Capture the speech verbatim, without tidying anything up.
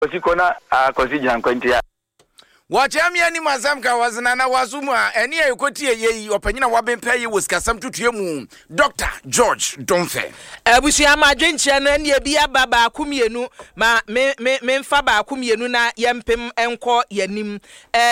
Osikona a consider kwantia. Wachami ani mazamka wazina na wazuma eni ayokoti ye opanyina wabempa ye woskasam tutuemu Doctor George Domfe. Abusua ma dwenche no ene bi aba ba akumienu ma me me memfa ba akumienu na yempem enko yanim.